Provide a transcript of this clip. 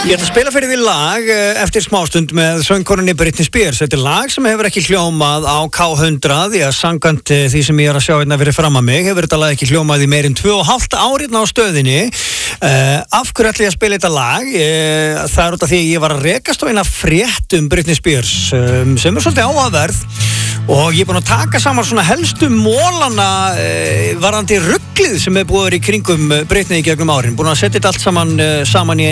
Ég ætla að spila fyrir því lag eftir smástund með söngkonunni Britney Spears. Þetta er lag sem hefur ekki hljómað á K100 því að samkvæmt því sem ég er að sjá hérna fyrir fram að mig hefur þetta lag ekki hljómað í meir en 2,5 ár á stöðinni. Af hverju ætla ég að spila þetta lag? Það er út af því að ég var að rekast á eina frétt Britney Spears sem er svolítið áhugaverð og ég er búinn að taka saman svona helstu mólana varðandi ruglið sem er búið í kringum Britney í gegnum árin. Búinn að setja þetta allt saman í